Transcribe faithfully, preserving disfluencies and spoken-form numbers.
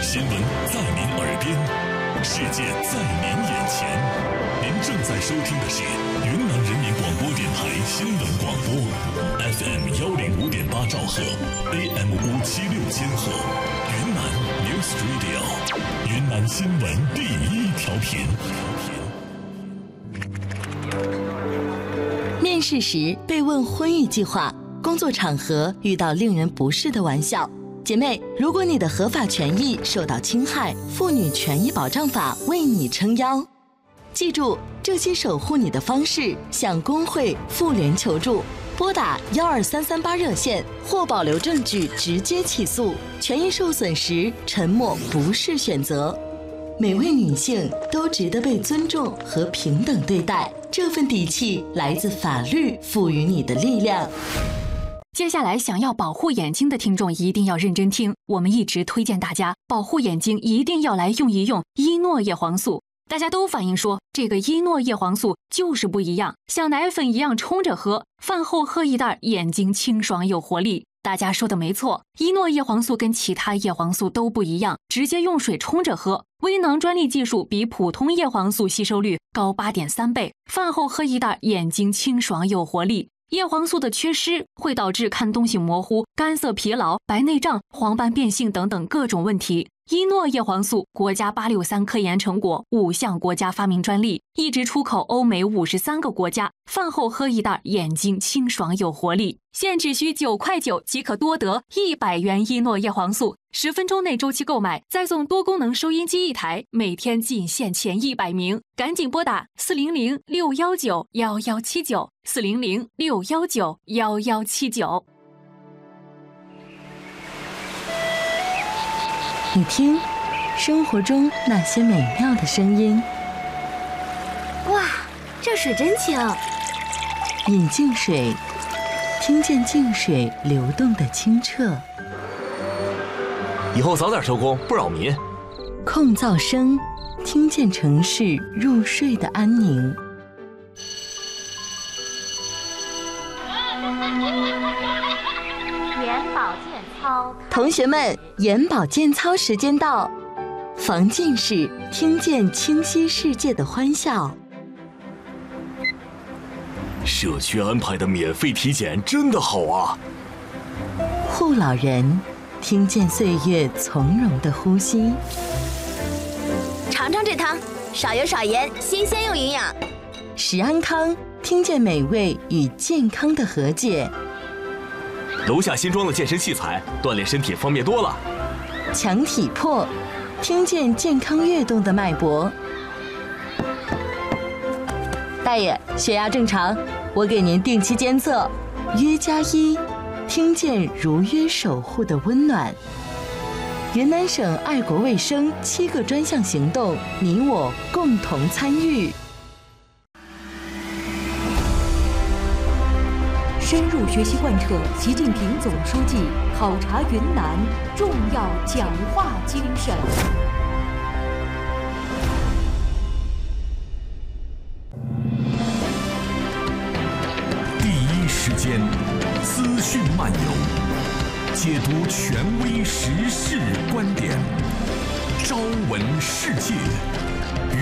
新闻在您耳边，世界在您眼前。您正在收听的是云南人民广播电台新闻广播 F M 幺零五点八兆赫 A M 五七六千赫，云南 News Radio， 云南新闻第一调频。 面试时被问婚育计划，工作场合遇到令人不适的玩笑。姐妹，如果你的合法权益受到侵害，妇女权益保障法为你撑腰。记住，这些守护你的方式，向工会、妇联求助，拨打幺二三三八热线或保留证据直接起诉。权益受损时，沉默不是选择。每位女性都值得被尊重和平等对待，这份底气来自法律赋予你的力量。 接下来想要保护眼睛的听众一定要认真听，我们一直推荐大家保护眼睛一定要来用一用伊诺叶黄素。大家都反映说这个伊诺叶黄素就是不一样，像奶粉一样冲着喝，饭后喝一袋，眼睛清爽有活力。大家说的没错，伊诺叶黄素跟其他叶黄素都不一样，直接用水冲着喝。微囊专利技术比普通叶黄素吸收率高 八点三 倍，饭后喝一袋，眼睛清爽有活力。叶黄素的缺失会导致看东西模糊、干涩疲劳、白内障、黄斑变性等等各种问题。伊诺叶黄素国家八六三科研成果，五项国家发明专利，一直出口欧美五十三个国家。饭后喝一袋，眼睛清爽有活力。现只需九块九即可多得一百元伊诺叶黄素，十分钟内周期购买，再送多功能收音机一台，每天仅限前一百名，赶紧拨打四零零六幺九幺幺七九四零零六幺九幺幺七九。 你听，生活中那些美妙的声音。 哇，这水真清。 饮净水，听见净水流动的清澈。 以后早点收工，不扰民。 控噪声，听见城市入睡的安宁。 眼保健操， 同学们，眼保健操时间到，防近视，听见清晰世界的欢笑。 社区安排的免费体检真的好啊！ 护老人，听见岁月从容的呼吸。 尝尝这汤，少油少盐，新鲜又营养。 食安康，听见美味与健康的和解。 楼下新装的健身器材，锻炼身体方便多了。 强体魄，听见健康跃动的脉搏。大爷，血压正常，我给您定期监测。约加一，听见如约守护的温暖。云南省爱国卫生七个专项行动，你我共同参与。 深入学习贯彻习近平总书记考察云南重要讲话精神。 第一时间，资讯漫游，解读权威时事观点，朝闻世界，